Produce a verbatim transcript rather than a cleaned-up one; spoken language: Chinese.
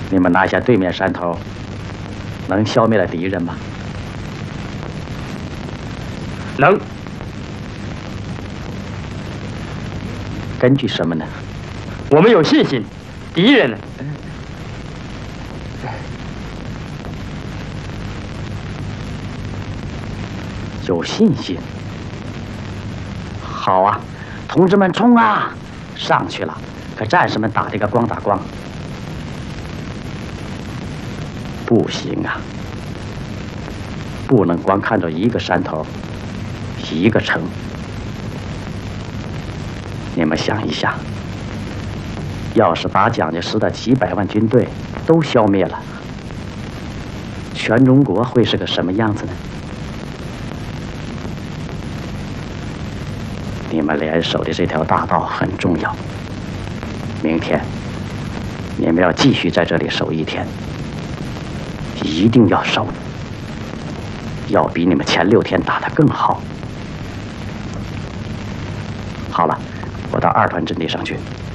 你们拿下对面山头，能消灭了敌人吗？ 能。 根据什么呢？ 我们有信心。敌人呢？ 有信心。好啊，同志们冲啊！上去了，可战士们打这个光打光。不行啊，不能光看着一个山头，一个城。你们想一想，要是把蒋介石的几百万军队都消灭了，全中国会是个什么样子呢？你们联手的这条大道很重要。明天你们要继续在这里守一天，一定要守，要比你们前六天打得更好。好了，我到二团阵地上去。